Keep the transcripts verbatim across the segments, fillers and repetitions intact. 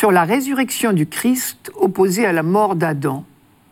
sur la résurrection du Christ opposée à la mort d'Adam.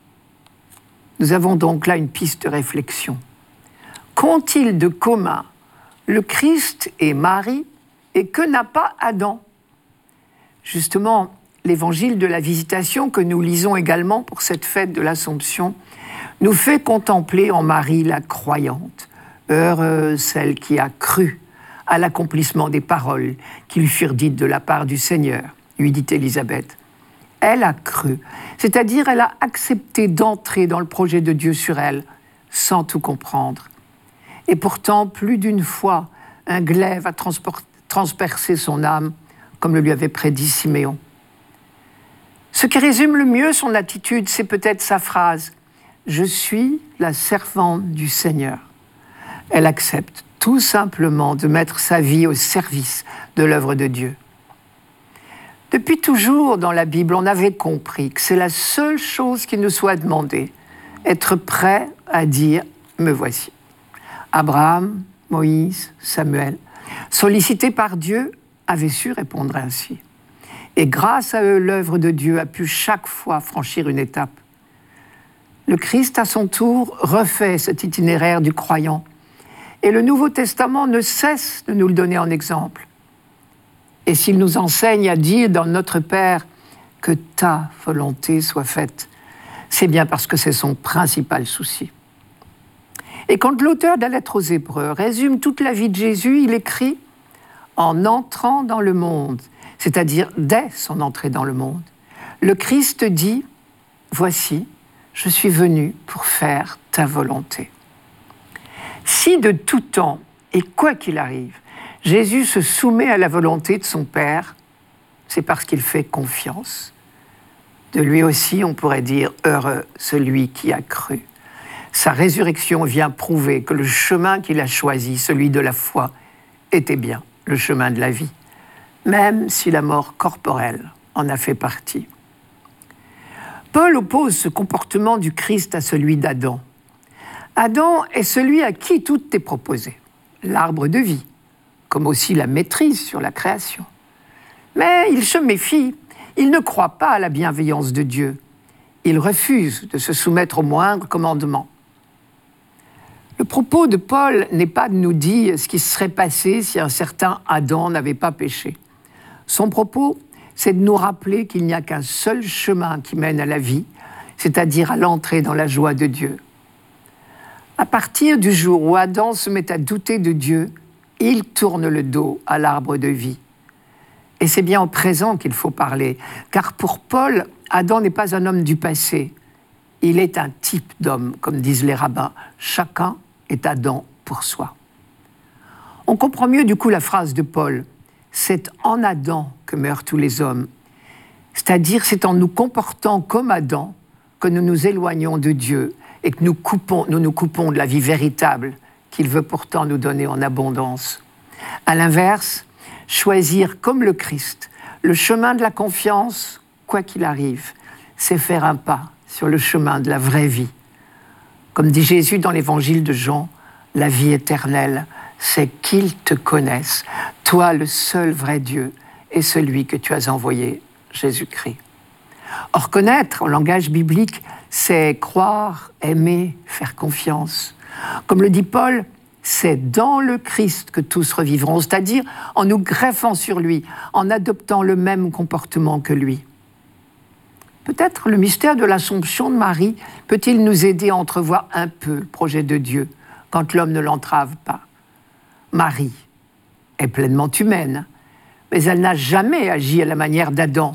Nous avons donc là une piste de réflexion. Qu'ont-ils de commun le Christ et Marie, et que n'a pas Adam? Justement, l'évangile de la Visitation, que nous lisons également pour cette fête de l'Assomption, nous fait contempler en Marie la croyante, heureuse celle qui a cru à l'accomplissement des paroles qui lui furent dites de la part du Seigneur, lui dit Élisabeth. Elle a cru, c'est-à-dire elle a accepté d'entrer dans le projet de Dieu sur elle, sans tout comprendre. Et pourtant, plus d'une fois, un glaive a transpercé son âme, comme le lui avait prédit Siméon. Ce qui résume le mieux son attitude, c'est peut-être sa phrase « Je suis la servante du Seigneur ». Elle accepte tout simplement de mettre sa vie au service de l'œuvre de Dieu. Depuis toujours, dans la Bible, on avait compris que c'est la seule chose qui nous soit demandée, être prêt à dire « me voici ». Abraham, Moïse, Samuel, sollicités par Dieu, avaient su répondre ainsi. Et grâce à eux, l'œuvre de Dieu a pu chaque fois franchir une étape. Le Christ, à son tour, refait cet itinéraire du croyant. Et le Nouveau Testament ne cesse de nous le donner en exemple. Et s'il nous enseigne à dire dans Notre Père que ta volonté soit faite, c'est bien parce que c'est son principal souci. Et quand l'auteur de la lettre aux Hébreux résume toute la vie de Jésus, il écrit « En entrant dans le monde », c'est-à-dire dès son entrée dans le monde, le Christ dit « Voici, je suis venu pour faire ta volonté ». Si de tout temps, et quoi qu'il arrive, Jésus se soumet à la volonté de son Père, c'est parce qu'il fait confiance. De lui aussi, on pourrait dire « Heureux celui qui a cru ». Sa résurrection vient prouver que le chemin qu'il a choisi, celui de la foi, était bien le chemin de la vie, même si la mort corporelle en a fait partie. Paul oppose ce comportement du Christ à celui d'Adam. Adam est celui à qui tout est proposé, l'arbre de vie, comme aussi la maîtrise sur la création. Mais il se méfie, il ne croit pas à la bienveillance de Dieu. Il refuse de se soumettre au moindre commandement. Le propos de Paul n'est pas de nous dire ce qui se serait passé si un certain Adam n'avait pas péché. Son propos, c'est de nous rappeler qu'il n'y a qu'un seul chemin qui mène à la vie, c'est-à-dire à l'entrée dans la joie de Dieu. À partir du jour où Adam se met à douter de Dieu, il tourne le dos à l'arbre de vie. Et c'est bien au présent qu'il faut parler, car pour Paul, Adam n'est pas un homme du passé. Il est un type d'homme, comme disent les rabbins. Chacun est Adam pour soi. On comprend mieux du coup la phrase de Paul. C'est en Adam que meurent tous les hommes. C'est-à-dire, c'est en nous comportant comme Adam que nous nous éloignons de Dieu et que nous, coupons, nous nous coupons de la vie véritable qu'il veut pourtant nous donner en abondance. À l'inverse, choisir comme le Christ le chemin de la confiance, quoi qu'il arrive, c'est faire un pas sur le chemin de la vraie vie. Comme dit Jésus dans l'évangile de Jean, la vie éternelle, c'est qu'ils te connaissent, toi le seul vrai Dieu et celui que tu as envoyé, Jésus-Christ. Or, connaître, en langage biblique, c'est croire, aimer, faire confiance. Comme le dit Paul, c'est dans le Christ que tous revivront, c'est-à-dire en nous greffant sur lui, en adoptant le même comportement que lui. Peut-être le mystère de l'Assomption de Marie peut-il nous aider à entrevoir un peu le projet de Dieu quand l'homme ne l'entrave pas. Marie est pleinement humaine, mais elle n'a jamais agi à la manière d'Adam.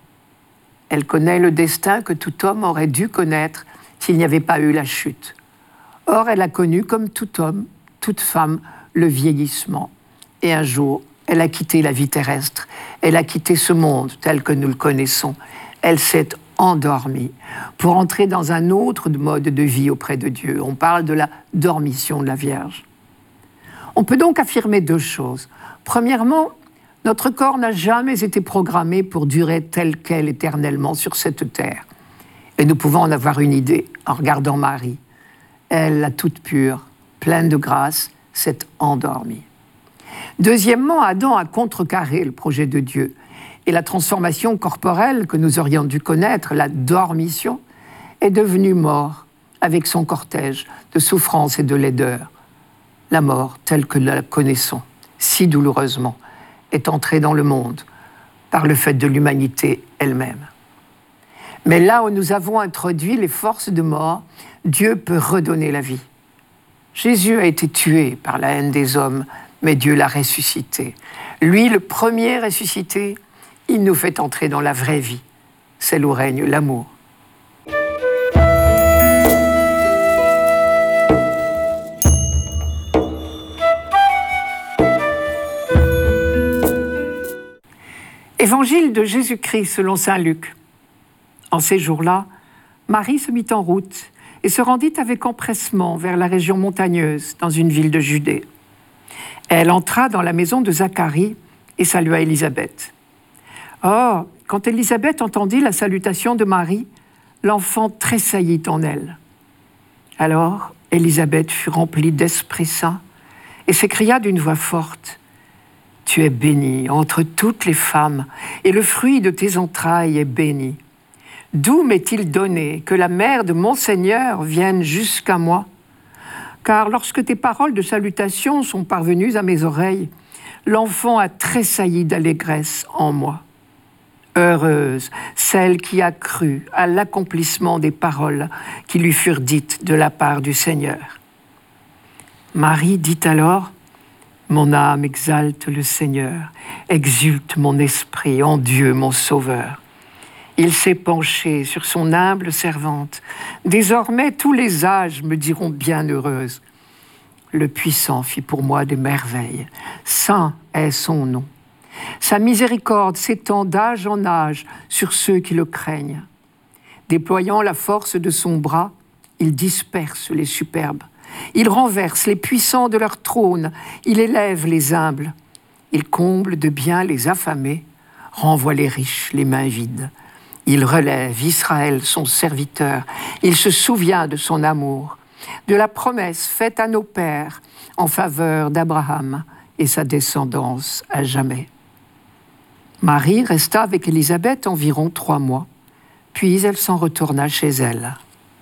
Elle connaît le destin que tout homme aurait dû connaître s'il n'y avait pas eu la chute. Or, elle a connu, comme tout homme, toute femme, le vieillissement. Et un jour, elle a quitté la vie terrestre. Elle a quitté ce monde tel que nous le connaissons. Elle s'est endormie pour entrer dans un autre mode de vie auprès de Dieu. On parle de la dormition de la Vierge. On peut donc affirmer deux choses. Premièrement, notre corps n'a jamais été programmé pour durer tel quel éternellement sur cette terre. Et nous pouvons en avoir une idée en regardant Marie. Elle, la toute pure, pleine de grâce, s'est endormie. Deuxièmement, Adam a contrecarré le projet de Dieu. et la transformation corporelle que nous aurions dû connaître, la dormition, est devenu mort avec son cortège de souffrance et de laideur. La mort, telle que nous la connaissons, si douloureusement, est entrée dans le monde par le fait de l'humanité elle-même. Mais là où nous avons introduit les forces de mort, Dieu peut redonner la vie. Jésus a été tué par la haine des hommes, mais Dieu l'a ressuscité. Lui, le premier ressuscité, il nous fait entrer dans la vraie vie, celle où règne l'amour. Évangile de Jésus-Christ selon saint Luc. En ces jours-là, Marie se mit en route et se rendit avec empressement vers la région montagneuse, dans une ville de Judée. Elle entra dans la maison de Zacharie et salua Élisabeth. Or, quand Élisabeth entendit la salutation de Marie, l'enfant tressaillit en elle. Alors, Élisabeth fut remplie d'Esprit Saint et s'écria d'une voix forte : « Tu es bénie entre toutes les femmes, et le fruit de tes entrailles est béni. D'où m'est-il donné que la mère de mon Seigneur vienne jusqu'à moi ? Car lorsque tes paroles de salutation sont parvenues à mes oreilles, l'enfant a tressailli d'allégresse en moi. Heureuse celle qui a cru à l'accomplissement des paroles qui lui furent dites de la part du Seigneur. » Marie dit alors : « Mon âme exalte le Seigneur, exulte mon esprit en Dieu mon Sauveur. Il s'est penché sur son humble servante. Désormais, tous les âges me diront bienheureuse. Le Puissant fit pour moi des merveilles. Saint est son nom. Sa miséricorde s'étend d'âge en âge sur ceux qui le craignent. Déployant la force de son bras, il disperse les superbes. Il renverse les puissants de leur trône. Il élève les humbles. Il comble de bien les affamés, renvoie les riches les mains vides. Il relève Israël, son serviteur. Il se souvient de son amour, de la promesse faite à nos pères en faveur d'Abraham et sa descendance à jamais. » Marie resta avec Élisabeth environ trois mois, puis elle s'en retourna chez elle.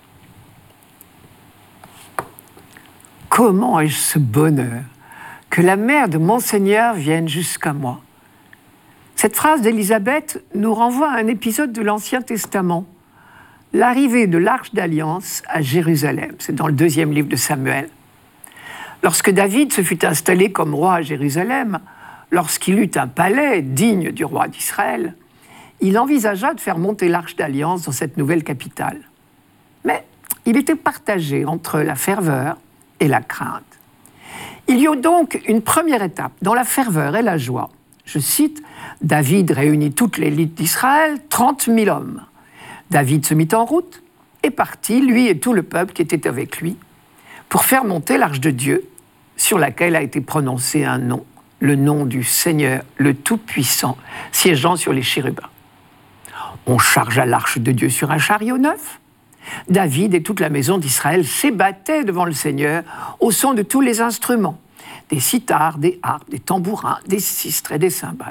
Comment ai-je ce bonheur que la mère de mon Seigneur vienne jusqu'à moi ? Cette phrase d'Élisabeth nous renvoie à un épisode de l'Ancien Testament, l'arrivée de l'Arche d'Alliance à Jérusalem. C'est dans le deuxième livre de Samuel. Lorsque David se fut installé comme roi à Jérusalem, lorsqu'il eut un palais digne du roi d'Israël, il envisagea de faire monter l'Arche d'Alliance dans cette nouvelle capitale. Mais il était partagé entre la ferveur et la crainte. Il y eut donc une première étape dans la ferveur et la joie. Je cite, « David réunit toute l'élite d'Israël, trente mille hommes. David se mit en route et partit, lui et tout le peuple qui était avec lui, pour faire monter l'arche de Dieu, sur laquelle a été prononcé un nom, le nom du Seigneur, le Tout-Puissant, siégeant sur les chérubins. On chargea l'arche de Dieu sur un chariot neuf. David et toute la maison d'Israël s'ébattaient devant le Seigneur au son de tous les instruments, des cithars, des harpes, des tambourins, des sistres et des cymbales.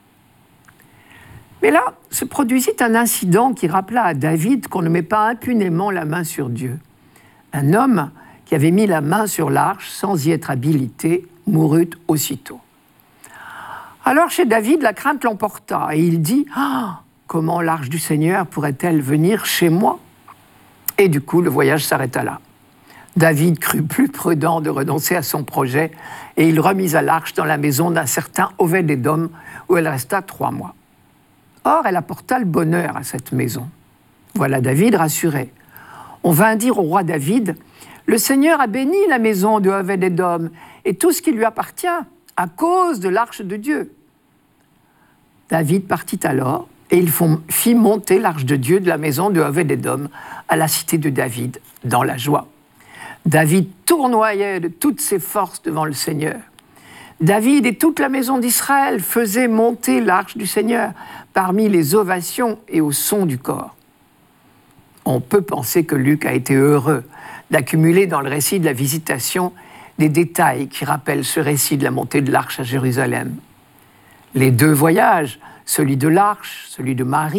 Mais là, se produisit un incident qui rappela à David qu'on ne met pas impunément la main sur Dieu. Un homme qui avait mis la main sur l'arche sans y être habilité mourut aussitôt. Alors chez David, la crainte l'emporta et il dit « Ah, comment l'arche du Seigneur pourrait-elle venir chez moi ?» Et du coup, le voyage s'arrêta là. David crut plus prudent de renoncer à son projet et il remit à l'arche dans la maison d'un certain Obed-Édom où elle resta trois mois. Or, elle apporta le bonheur à cette maison. Voilà David rassuré. On vint dire au roi David « Le Seigneur a béni la maison de Obed-Édom et tout ce qui lui appartient à cause de l'arche de Dieu. » David partit alors et il fit monter l'arche de Dieu de la maison de Obed-Édom à la cité de David, dans la joie. David tournoyait de toutes ses forces devant le Seigneur. David et toute la maison d'Israël faisaient monter l'arche du Seigneur parmi les ovations et au son du cor. On peut penser que Luc a été heureux d'accumuler dans le récit de la visitation des détails qui rappellent ce récit de la montée de l'arche à Jérusalem. Les deux voyages celui de l'Arche, celui de Marie,